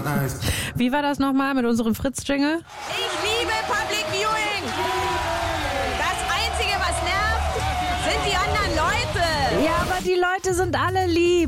Wie war das nochmal mit unserem Fritz-Jingle? Ich liebe Public Viewing. Das Einzige, was nervt, sind die anderen Leute. Ja, aber die Leute sind alle lieb.